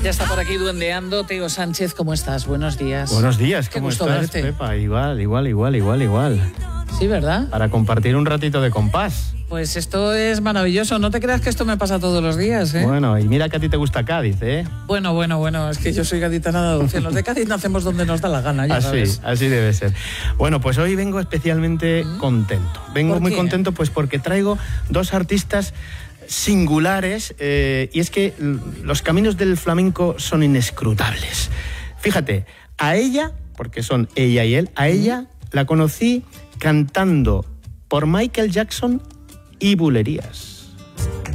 Ya está por aquí duendeando Teo Sánchez. ¿Cómo estás? Buenos días. Buenos días, Qué ¿cómo gusto estás, verte. Pepa? Igual. Sí, ¿verdad? Para compartir un ratito de compás. Pues esto es maravilloso. No te creas que esto me pasa todos los días, ¿eh? Bueno, y mira que a ti te gusta Cádiz, ¿eh? Bueno. Es que yo soy gaditana de adopción. Los de Cádiz nacemos donde nos da la gana, ya sabes. Así debe ser. Bueno, pues hoy vengo especialmente contento. Vengo ¿Por muy qué? contento pues porque traigo dos artistas singulares y es que los caminos del flamenco son inescrutables. Fíjate, a ella, porque son ella y él, a ella la conocí cantando por Michael Jackson y bulerías.